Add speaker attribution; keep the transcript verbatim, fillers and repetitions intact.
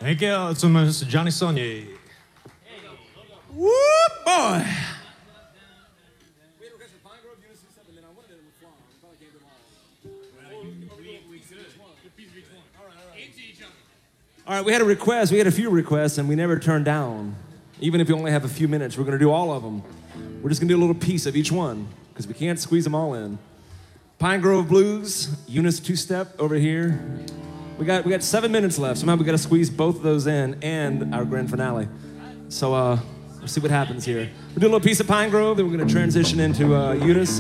Speaker 1: Thank you to Mister Johnny Saunier. Woo, boy!
Speaker 2: All right, we had a request. We had a few requests, and we never turned down. Even if you only have a few minutes, we're going to do all of them. We're just going to do a little piece of each one, because we can't squeeze them all in. Pine Grove Blues, Eunice Two-Step over here. We got, we got seven minutes left. Somehow we got to squeeze both of those in and our grand finale. So uh, we'll see what happens here. We'll do a little piece of Pine Grove, then we're going to transition into uh, Eunice.